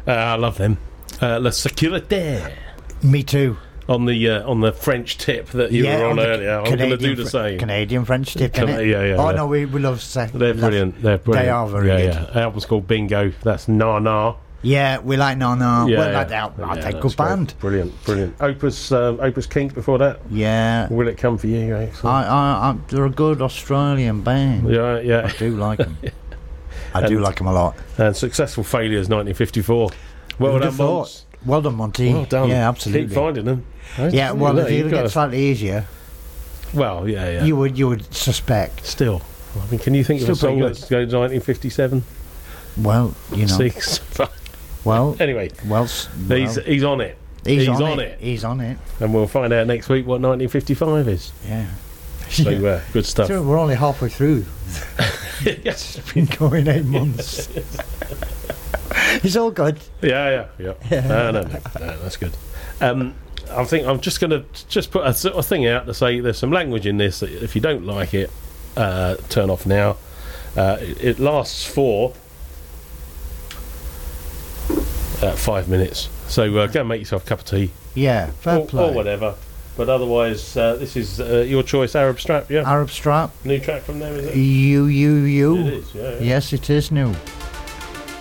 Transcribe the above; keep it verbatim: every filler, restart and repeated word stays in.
Uh, I love them. Uh, La Sécurité. Me too. On the uh, on the French tip that you Yeah, were on, on the earlier. I'm going to do the same. Canadian French tip, Can- innit? yeah, yeah, Oh, yeah. no, we, we love say. They're brilliant. They're brilliant. They are very yeah, good. Yeah. The album's called Bingo. That's Na Na. Yeah, we like No No. Yeah, well, yeah. like that. I Yeah, think that's good great. band. Brilliant, brilliant. Opus, um, Opus Kink before that. Yeah. Will It Come For You? Excellent. I, I, I, they're a good Australian band. Yeah, yeah. I do like them. I do And- like them a lot. And Successful Failures, nineteen fifty-four. Well Who'd done, have thought? Mons. Well done, Monty. Well done. Yeah, absolutely. Keep finding them. Yeah, well, No, if you've it got gets to- slightly easier, Well, yeah, yeah. you would you would suspect. Still. I mean, can you think Still of a song pretty good. that's go to nineteen fifty-seven? Well, you know. Six. Well, Anyway, well, s- he's, well, he's on it. he's, he's on, on it. it. He's on it. And we'll find out next week what nineteen fifty-five is. Yeah. So, Yeah. uh, good stuff. So we're only halfway through. Yes. It's been going eight months. It's all good. Yeah, yeah, yeah. No, no, no, no, that's good. Um, I think I'm just going to just put a sort of thing out to say there's some language in this that if you don't like it, uh, turn off now. Uh, it, it lasts for uh, five minutes, so uh, go and make yourself a cup of tea Yeah, fair or, play. or whatever. But otherwise, uh, this is uh, your choice, Arab Strap. Yeah, Arab Strap. new track from there, is it? You, you, you. It is. Yeah, yeah. Yes, it is new.